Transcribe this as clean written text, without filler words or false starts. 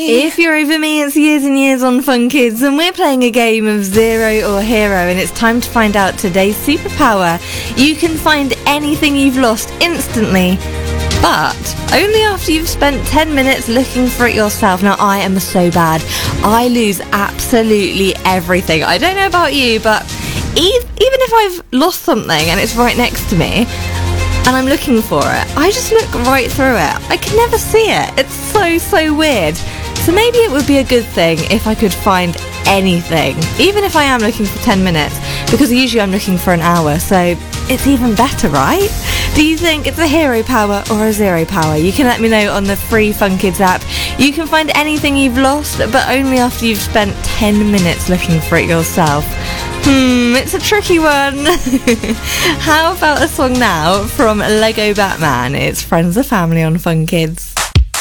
If you're over me, it's Years and Years on Fun Kids, and we're playing a game of Zero or Hero, and it's time to find out today's superpower. You can find anything you've lost instantly, but only after you've spent 10 minutes looking for it yourself. Now, I am so bad. I lose absolutely everything. I don't know about you, but even if I've lost something and it's right next to me, and I'm looking for it, I just look right through it. I can never see it. It's so weird. So maybe it would be a good thing if I could find anything, even if I am looking for 10 minutes, because usually I'm looking for an hour, so it's even better, right? Do you think it's a hero power or a zero power? You can let me know on the free Fun Kids app. You can find anything you've lost, but only after you've spent 10 minutes looking for it yourself. It's a tricky one. How about a song now from Lego Batman? It's Friends or Family on Fun Kids.